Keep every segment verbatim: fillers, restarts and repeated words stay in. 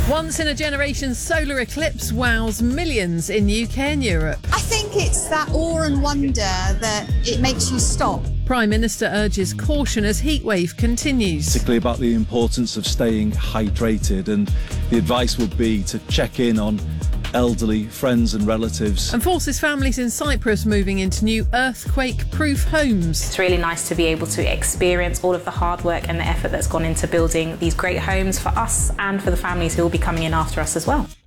Once in a generation solar eclipse wows millions in U K and Europe. I think it's that awe and wonder that it makes you stop. Prime Minister urges caution as heatwave continues. Particularly about the importance of staying hydrated, and the advice would be to check in on elderly friends and relatives. And forces families in Cyprus moving into new earthquake-proof homes. It's really nice to be able to experience all of the hard work and the effort that's gone into building these great homes for us and for the families who will be coming in after us as well.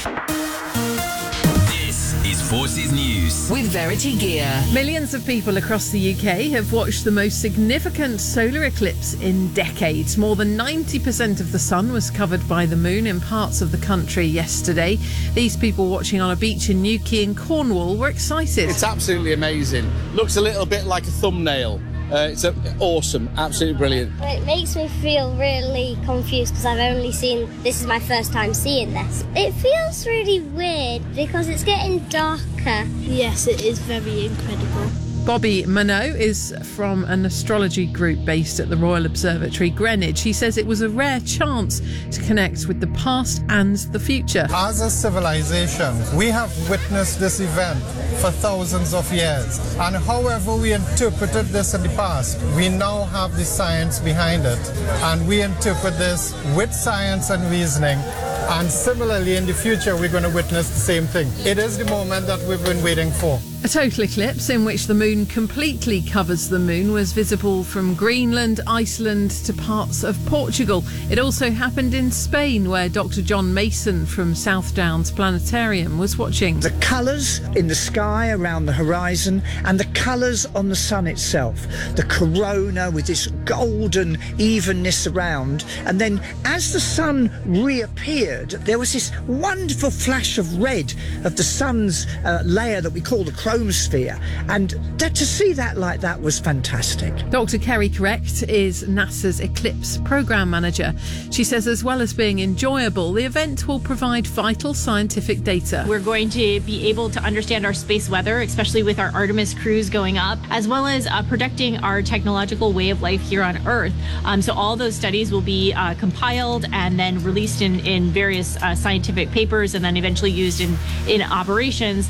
Is Forces News with Verity Gear. Millions of people across the U K have watched the most significant solar eclipse in decades. More than ninety percent of the sun was covered by the moon in parts of the country yesterday. These people watching on a beach in Newquay in Cornwall were excited. It's absolutely amazing. Looks a little bit like a thumbnail. Uh, it's a, awesome, absolutely brilliant. It makes me feel really confused because I've only seen, this is my first time seeing this. It feels really weird because it's getting darker. Yes, it is very incredible. Bobby Monod is from an astrology group based at the Royal Observatory, Greenwich. He says it was a rare chance to connect with the past and the future. As a civilization, we have witnessed this event for thousands of years. And however we interpreted this in the past, we now have the science behind it. And we interpret this with science and reasoning. And similarly, in the future, we're going to witness the same thing. It is the moment that we've been waiting for. A total eclipse in which the moon completely covers the moon was visible from Greenland, Iceland to parts of Portugal. It also happened in Spain, where Doctor John Mason from South Downs Planetarium was watching. The colours in the sky around the horizon and the colours on the sun itself. The corona with this golden evenness around. And then as the sun reappeared, there was this wonderful flash of red of the sun's uh, layer that we call the chromosphere, and that, to see that like that was fantastic. Doctor Kerry Correct is NASA's Eclipse Programme Manager. She says as well as being enjoyable, the event will provide vital scientific data. We're going to be able to understand our space weather, especially with our Artemis cruise going up, as well as uh, protecting our technological way of life here on Earth. Um, so all those studies will be uh, compiled and then released in, in various uh, scientific papers and then eventually used in, in operations.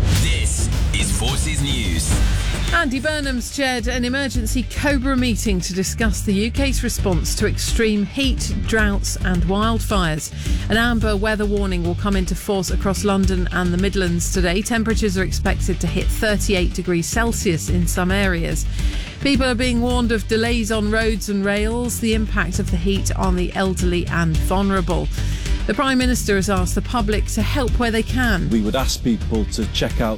This is Forces News. Andy Burnham's chaired an emergency COBRA meeting to discuss the U K's response to extreme heat, droughts and wildfires. An amber weather warning will come into force across London and the Midlands today. Temperatures are expected to hit thirty-eight degrees Celsius in some areas. People are being warned of delays on roads and rails, the impact of the heat on the elderly and vulnerable. The Prime Minister has asked the public to help where they can. We would ask people to check out